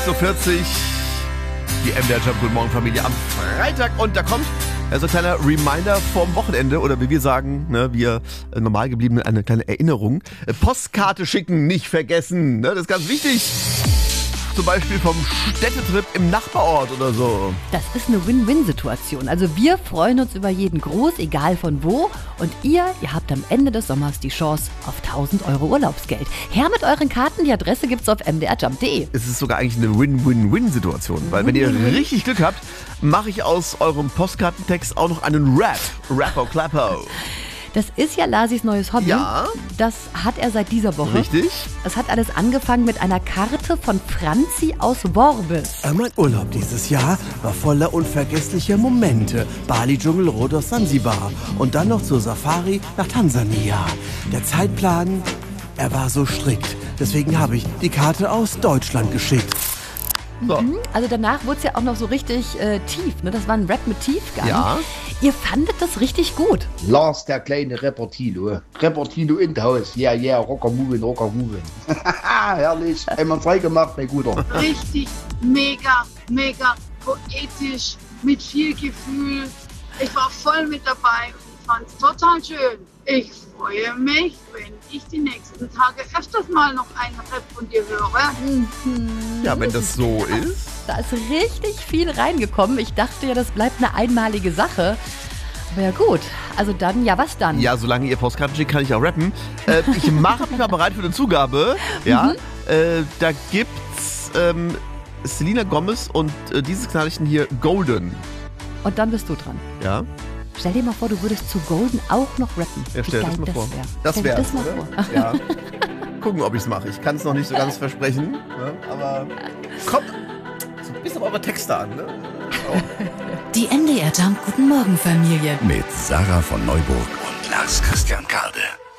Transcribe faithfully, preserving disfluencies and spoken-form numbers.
So vierzig, die M D R Jump Guten Morgen Familie am Freitag und da kommt so ein kleiner Reminder vom Wochenende oder wie wir sagen, ne, wir äh, normal geblieben, eine kleine Erinnerung. Äh, Postkarte schicken nicht vergessen, ne, das ist ganz wichtig. Zum Beispiel vom Städtetrip im Nachbarort oder so. Das ist eine Win-Win-Situation. Also wir freuen uns über jeden Gruß, egal von wo. Und ihr, ihr habt am Ende des Sommers die Chance auf tausend Euro Urlaubsgeld. Her mit euren Karten, die Adresse gibt's auf m d r jump punkt d e. Es ist sogar eigentlich eine Win-Win-Win-Situation. Weil wenn ihr richtig Glück habt, mache ich aus eurem Postkartentext auch noch einen Rap. Rapper Clapper. Das ist ja Lasis neues Hobby. Ja. Das hat er seit dieser Woche. Richtig. Es hat alles angefangen mit einer Karte von Franzi aus Worbis. Mein Urlaub dieses Jahr war voller unvergesslicher Momente. Bali, Dschungelrot aus Sansibar und dann noch zur Safari nach Tansania. Der Zeitplan, er war so strikt. Deswegen habe ich die Karte aus Deutschland geschickt. So. Also danach wurde es ja auch noch so richtig äh, tief. Ne? Das war ein Rap mit Tiefgang. Ja. Ihr fandet das richtig gut. Lars, der kleine Reportilo. Reportilo in der Haus. Yeah, yeah, Rocker moving, Rocker moving. Herrlich. Einmal frei gemacht, mein Guter. Richtig mega, mega poetisch, mit viel Gefühl. Ich war voll mit dabei und fand es total schön. Ich freue mich, wenn ich die nächsten Tage öfters mal noch einen Rap von dir höre. Mhm. Ja, wenn das so ist. Da ist richtig viel reingekommen. Ich dachte ja, das bleibt eine einmalige Sache. Aber ja gut, also dann, ja was dann? Ja, solange ihr Postkarten schickt, kann ich auch rappen. Äh, ich mache mich mal bereit für eine Zugabe. Ja, Mhm. äh, da gibt's ähm, Selena Gomez und äh, dieses Knallchen hier Golden. Und dann bist du dran. Ja, Stell dir mal vor, du würdest zu Golden auch noch rappen. ja Wie stell dir geil das mal vor. wär. Das Stell dir wäre das mal vor. Ja. Gucken, ob ich es mache. Ich kann es noch nicht so ganz versprechen. Ne? Aber kommt so ein bisschen auf eure Texte an. Ne? Die M D R Jump Guten Morgen Familie. Mit Sarah von Neuburg und Lars Christian Kade.